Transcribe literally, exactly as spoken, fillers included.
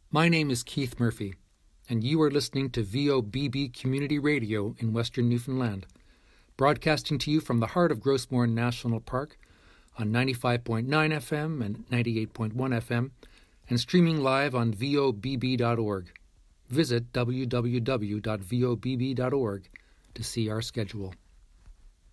My name is Keith Murphy, and you are listening to V O B B Community Radio in Western Newfoundland, broadcasting to you from the heart of Grossmoor National Park on ninety-five point nine F M and ninety-eight point one F M, and streaming live on V O B B dot org. Visit w w w dot v o b b dot org to see our schedule.